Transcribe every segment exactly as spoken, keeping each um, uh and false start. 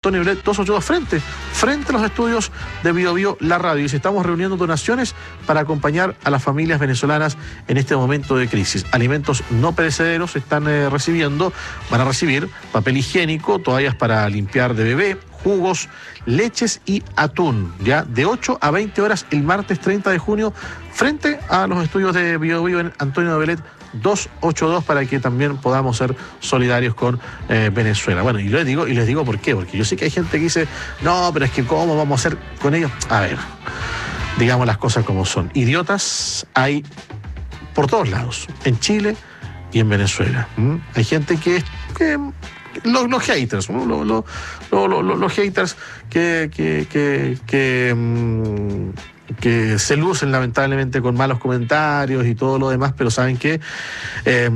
Antonio Bellet doscientos ochenta y dos frente, frente a los estudios de Bio Bio, la radio. Y si estamos reuniendo donaciones para acompañar a las familias venezolanas en este momento de crisis. Alimentos no perecederos están eh, recibiendo, van a recibir papel higiénico, toallas para limpiar de bebé, jugos, leches y atún, ya de ocho a veinte horas el martes treinta de junio, frente a los estudios de Bio Bio en Antonio Bellet doscientos ochenta y dos, para que también podamos ser solidarios con eh, Venezuela. Bueno, y les digo, y les digo por qué, porque yo sé que hay gente que dice, no, pero es que ¿cómo vamos a hacer con ellos? A ver, digamos las cosas como son. Idiotas hay por todos lados, en Chile y en Venezuela. ¿Mm? Hay gente que, que los, los haters, ¿no? los, los, los, los, los haters que, que, que, que, um, que se lucen lamentablemente con malos comentarios y todo lo demás, pero saben que eh,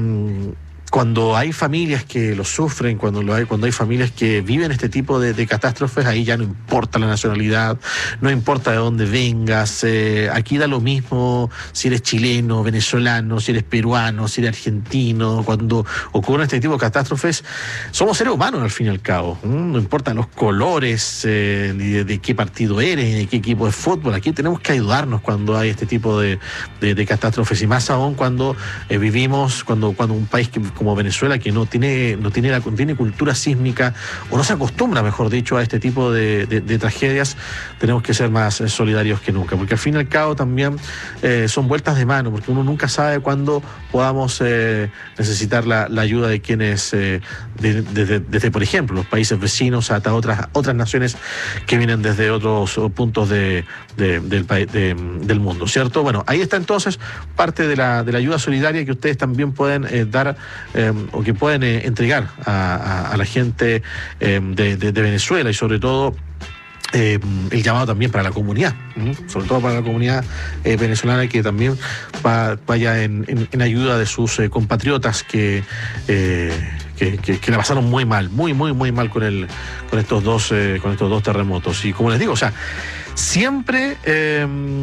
cuando hay familias que lo sufren, cuando, lo hay, cuando hay familias que viven este tipo de, de catástrofes, ahí ya no importa la nacionalidad, no importa de dónde vengas, eh, aquí da lo mismo si eres chileno, venezolano, si eres peruano, si eres argentino. Cuando ocurren este tipo de catástrofes, somos seres humanos al fin y al cabo, ¿Mm? No importan los colores, eh, ni de, de qué partido eres, ni de qué equipo de fútbol. Aquí tenemos que ayudarnos cuando hay este tipo de, de, de catástrofes, y más aún cuando eh, vivimos, cuando, cuando un país que, como Venezuela, que no tiene, no tiene, la, tiene cultura sísmica, o no se acostumbra, mejor dicho, a este tipo de, de, de tragedias, tenemos que ser más eh, solidarios que nunca, porque al fin y al cabo también eh, son vueltas de mano, porque uno nunca sabe cuándo podamos eh, necesitar la, la ayuda de quienes, eh, de, de, de, desde, por ejemplo, los países vecinos hasta otras, otras naciones que vienen desde otros puntos de, de, del, de, del mundo, ¿cierto? Bueno, ahí está entonces parte de la, de la ayuda solidaria que ustedes también pueden eh, dar eh, o que pueden eh, entregar a, a, a la gente eh, de, de, de Venezuela, y sobre todo Eh, el llamado también para la comunidad, ¿eh? sobre todo para la comunidad eh, venezolana, que también va, vaya en, en, en ayuda de sus eh, compatriotas que, eh, que, que, que la pasaron muy mal, muy, muy, muy mal con, el, con, estos dos, eh, con estos dos terremotos. Y como les digo, o sea, siempre eh,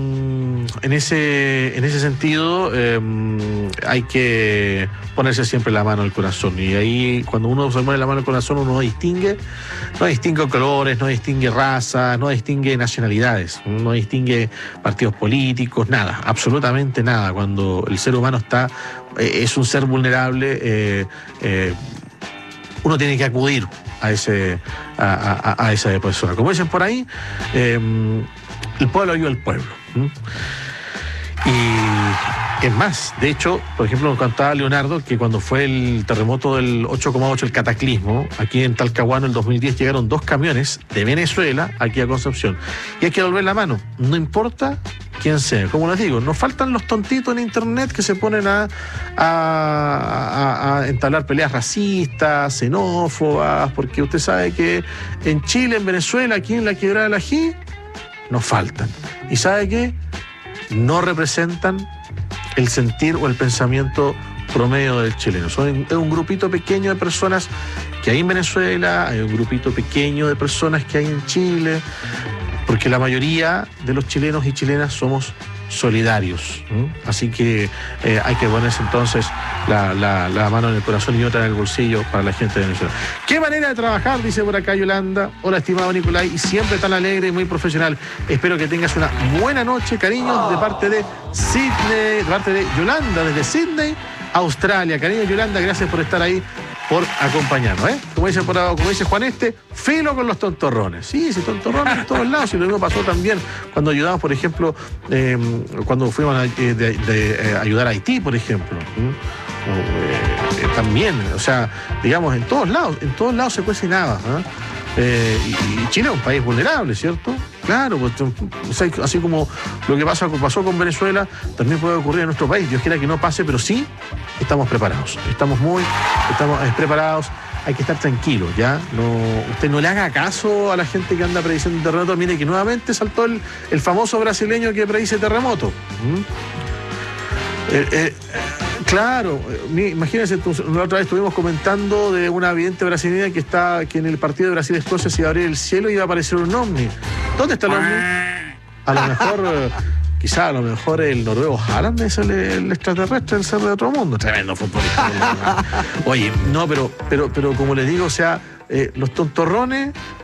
en, ese, en ese sentido eh, hay que ponerse siempre la mano al corazón, y ahí cuando uno se pone la mano al corazón uno no distingue, no distingue colores, no distingue razas, no distingue nacionalidades, no distingue partidos políticos, nada, absolutamente nada. Cuando el ser humano está, eh, es un ser vulnerable, eh, eh, uno tiene que acudir a ese a, a, a esa persona. Como dicen por ahí, eh, el pueblo ayuda al pueblo. ¿Mm? Y es más, de hecho, por ejemplo, nos contaba Leonardo que cuando fue el terremoto del ocho coma ocho, el cataclismo, aquí en Talcahuano el dos mil diez llegaron dos camiones de Venezuela aquí a Concepción. Y hay que devolver la mano, no importa quién sea. Como les digo, nos faltan los tontitos en internet que se ponen a, a, a, a entablar peleas racistas, xenófobas, porque usted sabe que en Chile, en Venezuela, aquí en la Quebrada del Ají, nos faltan. ¿Y sabe qué? No representan el sentir o el pensamiento promedio del chileno. Son, es un grupito pequeño de personas que hay en Venezuela, hay un grupito pequeño de personas que hay en Chile, porque la mayoría de los chilenos y chilenas somos solidarios. ¿Mm? Así que eh, hay que ponerse entonces la, la, la mano en el corazón y otra en el bolsillo para la gente de Venezuela. ¿Qué manera de trabajar? Dice por acá Yolanda. Hola, estimado Nicolai, y siempre tan alegre y muy profesional. Espero que tengas una buena noche, cariños, de parte de Sydney, de parte de Yolanda, desde Sydney, Australia. Cariños, Yolanda, gracias por estar ahí, por acompañarnos, ¿eh? Como dice, por, como dice Juan Este, filo con los tontorrones. Sí, sí, tontorrones en todos lados. Y lo mismo pasó también cuando ayudamos, por ejemplo, eh, cuando fuimos a de, de, de, ayudar a Haití, por ejemplo. ¿Mm? O, eh, también, o sea, digamos, en todos lados, en todos lados se cuece nada, ¿eh? Eh, y, y Chile es un país vulnerable, ¿cierto? Claro, pues, o sea, así como lo que pasa, pasó con Venezuela, también puede ocurrir en nuestro país. Dios quiera que no pase, pero sí estamos preparados. Estamos muy estamos preparados. Hay que estar tranquilos, ¿ya? No, usted no le haga caso a la gente que anda prediciendo terremotos. Mire que nuevamente saltó el, el famoso brasileño que predice terremoto. ¿Mm? Eh, eh, Claro, imagínense, la otra vez estuvimos comentando de una vidente brasileña que está que en el partido de Brasil-Escocia se iba a abrir el cielo y iba a aparecer un ovni. ¿Dónde está el ovni? A lo mejor, quizá a lo mejor el noruego Haaland es el, el extraterrestre, el ser de otro mundo. Tremendo futbolista. Oye, no, pero, pero, pero como les digo, o sea, eh, los tontorrones